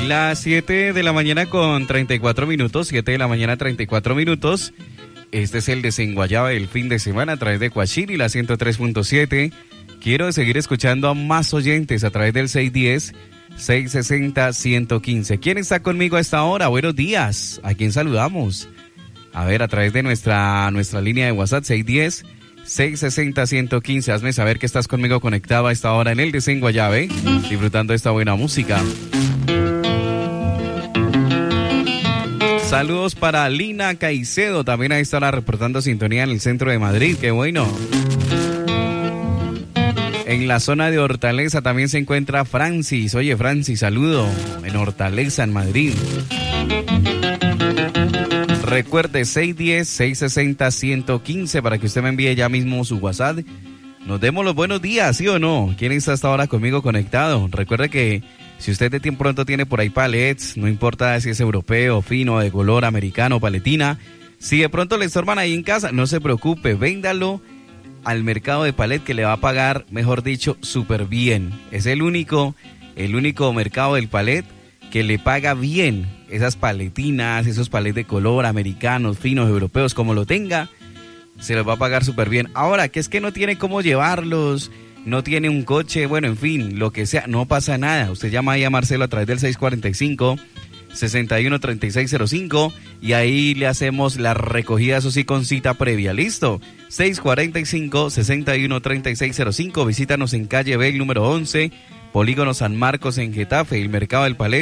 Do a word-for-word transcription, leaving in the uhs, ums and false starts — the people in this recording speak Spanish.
Las siete de la mañana con treinta y cuatro minutos, siete de la mañana treinta y cuatro minutos. Este es el Desenguayaba del fin de semana a través de Cuachiri, la ciento tres punto siete. Quiero seguir escuchando a más oyentes a través del seis diez, seiscientos sesenta, ciento quince. ¿Quién está conmigo a esta hora? Buenos días. ¿A quién saludamos? A ver, a través de nuestra, nuestra línea de WhatsApp, seis diez, seiscientos sesenta, ciento quince. Hazme saber que estás conmigo conectado a esta hora en el Desenguayabe, disfrutando de esta buena música. Saludos para Lina Caicedo, también ahí estará reportando sintonía en el centro de Madrid, qué bueno. En la zona de Hortaleza también se encuentra Francis. Oye, Francis, saludo en Hortaleza, en Madrid. Recuerde, seis diez, seiscientos sesenta, ciento quince para que usted me envíe ya mismo su WhatsApp. Nos demos los buenos días, ¿sí o no? ¿Quién está hasta ahora conmigo conectado? Recuerde que si usted de tiempo pronto tiene por ahí palets, no importa si es europeo, fino, de color, americano, paletina. Si de pronto le estorban ahí en casa, no se preocupe, véndalo al mercado de palet que le va a pagar, mejor dicho, súper bien. Es el único, el único mercado del palet que le paga bien esas paletinas, esos palets de color, americanos, finos, europeos, como lo tenga, se los va a pagar súper bien. Ahora, que es que no tiene cómo llevarlos, no tiene un coche, bueno, en fin, lo que sea, no pasa nada. Usted llama ahí a Marcelo a través del seis cuatro cinco, seis uno tres seis cero cinco y ahí le hacemos la recogida, eso sí, con cita previa. ¿Listo? seis cuatro cinco, seis uno tres seis cero cinco. Visítanos en calle B, número once, Polígono San Marcos en Getafe, el Mercado del Palet.